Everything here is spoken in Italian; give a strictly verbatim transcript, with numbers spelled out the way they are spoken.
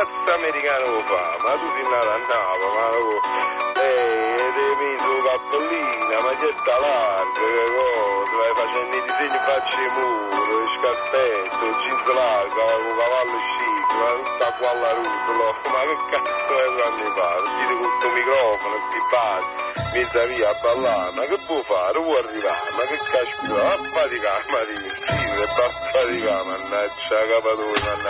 cazzo americano fa? Ma tu sei nato a Napoli, ma oh, eh, devi messo cappellina, maglietta larga, che cosa, vai facendo i disegni faccia i muro, il scappetto, il jeans largo, con cavallo chic, ma tutta qua alla rutola, ma che cazzo è quando mi fa? Ti con questo microfono, ti batti, mezza via a ballare, ma che può fare? Può arrivare, ma che caspita, va a faticare, ma ti sì, va a faticare, mannaggia, capatore, mannaggia.